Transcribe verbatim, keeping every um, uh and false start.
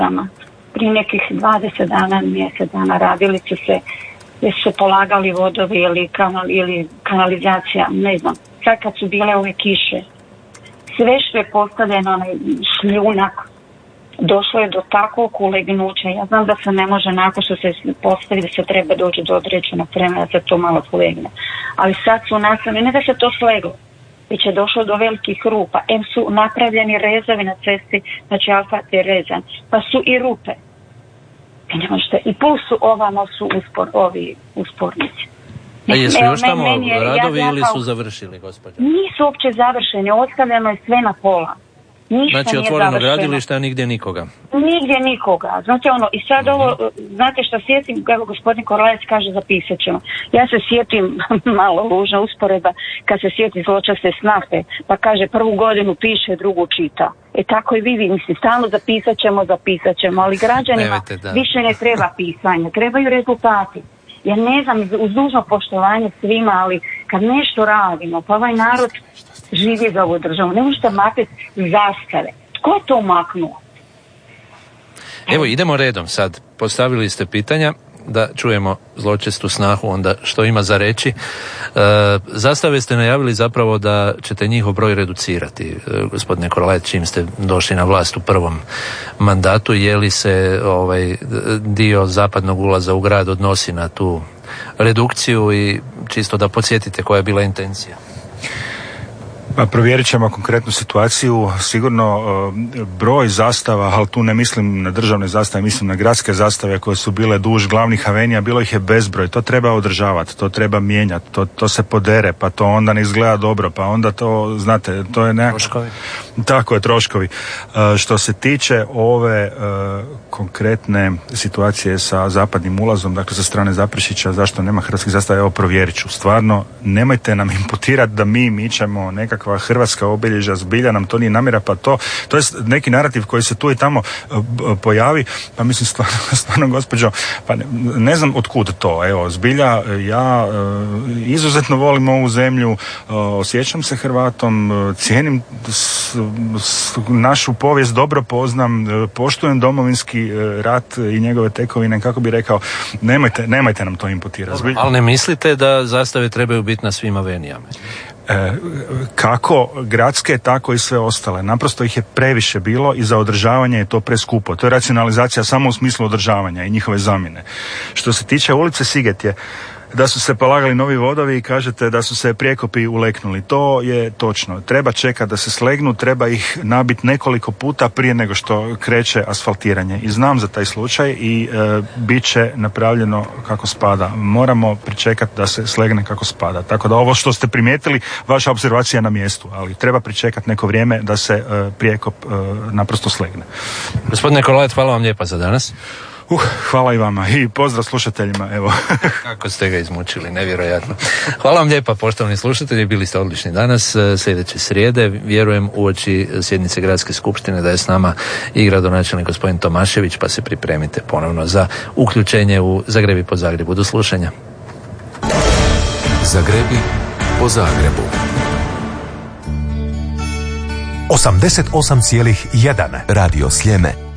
ulicama. Prije nekih dvadeset dana, mjesec dana radili su se, gdje su polagali vodovi ili, kanal, ili kanalizacija, ne znam. Sad kad su bile ove kiše, sve što je postavljeno, onaj šljunak, došlo je do takvog ulegnuća. Ja znam da se ne može nakon što se postavi, da se treba doći do određenog vremena da se to malo slegne. Ali sad su nastavljeni, ne da se to sleglo, već je došlo do velikih rupa. Em su napravljeni rezovi na cesti, znači asfalt je rezan, pa su i rupe. I ne možete, i plus su ovamo su uspor, ovi uspornici. A jesu Evo, još tamo meni je, radovi ja, ili kao, su završili, gospođo? Nisu uopće završeni, ostavljeno je sve na pola. Ništa znači otvoreno gradilište, a nigdje nikoga? Nigdje nikoga. Znate ono, i sad uh-huh. ovo, znate što sjetim, kako gospodin Korolec kaže, zapisat ćemo. Ja se sjetim, malo lužna usporedba, kad se sjeti zločaste snafe, pa kaže prvu godinu piše, drugu čita. E tako i vi, vi mislim, stalno zapisat ćemo, zapisat ćemo, ali građanima Nevete, više ne treba pisanje, trebaju rezultati. Ja ne znam, uz dužno poštovanje svima, ali kad nešto radimo, pa ovaj narod živi za ovu državu, ne možete maknuti zastave. Tko je to maknuo? Evo, idemo redom sad. Postavili ste pitanja, da čujemo zločestu snahu onda što ima za reći. E, zastave ste najavili zapravo da ćete njihov broj reducirati. E, gospodine Korolec, čim ste došli na vlast u prvom mandatu, je li se ovaj dio zapadnog ulaza u grad odnosi na tu redukciju i čisto da podsjetite koja je bila intencija? Pa provjerit ćemo konkretnu situaciju. Sigurno broj zastava, ali tu ne mislim na državne zastave, mislim na gradske zastave koje su bile duž glavnih avenija, bilo ih je bezbroj. To treba održavati, to treba mijenjati, to, to se podere, pa to onda ne izgleda dobro, pa onda to, znate, to je nekako... Troškovi. Tako je, troškovi. Što se tiče ove konkretne situacije sa zapadnim ulazom, dakle sa strane Zaprešića, zašto nema hrvatskih zastava, evo provjerit ću. Stvarno, nemojte nam imputirati da mi mičemo nekakva hrvatska obilježja, zbilja nam to nije namjera, pa to, to je neki narativ koji se tu i tamo pojavi, pa mislim stvarno, stvarno gospođo, pa ne, ne znam otkud to, evo, zbilja, ja izuzetno volim ovu zemlju, osjećam se Hrvatom, cijenim s, s, našu povijest, dobro poznam, poštujem Domovinski rat i njegove tekovine, kako bi rekao, nemojte, nemojte nam to imputirati. Zbilja. Ali ne mislite da zastave trebaju biti na svim avenijama? E, kako gradske, tako i sve ostale. Naprosto ih je previše bilo i za održavanje je to preskupo. To je racionalizacija samo u smislu održavanja i njihove zamjene. Što se tiče ulice Sigetje, da su se polagali novi vodovi i kažete da su se prijekopi uleknuli. To je točno. Treba čekati da se slegnu, treba ih nabiti nekoliko puta prije nego što kreće asfaltiranje. I znam za taj slučaj i e, bit će napravljeno kako spada. Moramo pričekati da se slegne kako spada. Tako da ovo što ste primijetili, vaša observacija je na mjestu, ali treba pričekati neko vrijeme da se e, prijekop e, naprosto slegne. Gospodine Korolec, hvala vam lijepa za danas. Uh, hvala i vama i pozdrav slušateljima, evo. Kako ste ga izmučili, nevjerojatno. Hvala vam lijepa, poštovani slušatelji, bili ste odlični danas. Sljedeće srijede, vjerujem, uoči sjednice Gradske skupštine da je s nama i gradonačelnik gospodin Tomašević, pa se pripremite ponovno za uključenje u Zagrebi po Zagrebu. Do slušanja. Zagrebi po Zagrebu. osamdeset osam zarez jedan Radio Sljeme.